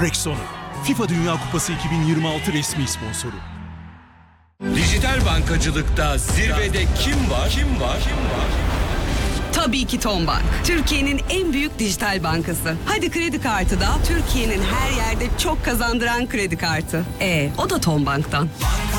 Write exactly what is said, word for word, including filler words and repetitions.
Rexona, FIFA Dünya Kupası iki bin yirmi altı resmi sponsoru. Dijital bankacılıkta zirvede kim var? Kim var? Kim var? Tabii ki Tombank. Türkiye'nin en büyük dijital bankası. Hadi kredi kartı da Türkiye'nin her yerde çok kazandıran kredi kartı. E, o da Tombank'tan.